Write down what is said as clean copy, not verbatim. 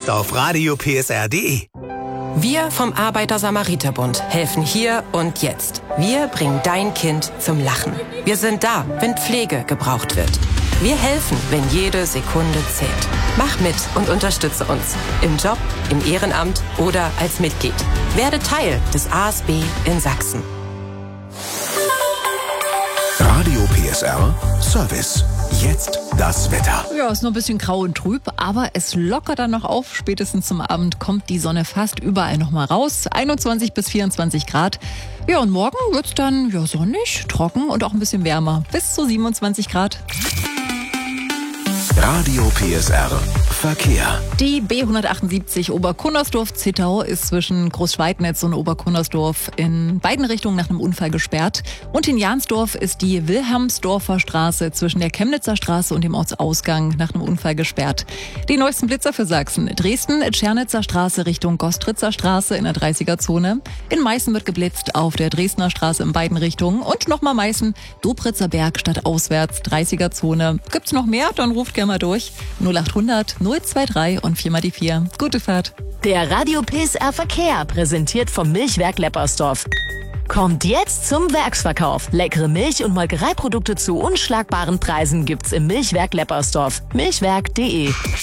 jetzt auf radiopsr.de. Wir vom Arbeiter-Samariter-Bund helfen hier und jetzt. Wir bringen dein Kind zum Lachen. Wir sind da, wenn Pflege gebraucht wird. Wir helfen, wenn jede Sekunde zählt. Mach mit und unterstütze uns. Im Job, im Ehrenamt oder als Mitglied. Werde Teil des ASB in Sachsen. Radio PSR Service. Jetzt das Wetter. Ja, ist noch ein bisschen grau und trüb, aber es lockert dann noch auf. Spätestens zum Abend kommt die Sonne fast überall noch mal raus. 21 bis 24 Grad. Ja, und morgen wird's dann sonnig, trocken und auch ein bisschen wärmer. Bis zu 27 Grad. Radio PSR Verkehr. Die B178 Oberkunnersdorf-Zittau ist zwischen Großschweidnitz und Oberkunnersdorf in beiden Richtungen nach einem Unfall gesperrt. Und in Jahnsdorf ist die Wilhelmsdorfer Straße zwischen der Chemnitzer Straße und dem Ortsausgang nach einem Unfall gesperrt. Die neuesten Blitzer für Sachsen. Dresden, Tschernitzer Straße Richtung Gostritzer Straße in der 30er-Zone. In Meißen wird geblitzt auf der Dresdner Straße in beiden Richtungen. Und nochmal Meißen, Dobritzer Berg stadtauswärts, 30er-Zone. Gibt's noch mehr? Dann ruft gerne mal durch. 0800 023 und 4 mal die 4. Gute Fahrt. Der Radio PSR Verkehr, präsentiert vom Milchwerk Leppersdorf. Kommt jetzt zum Werksverkauf. Leckere Milch- und Molkereiprodukte zu unschlagbaren Preisen gibt's im Milchwerk Leppersdorf. Milchwerk.de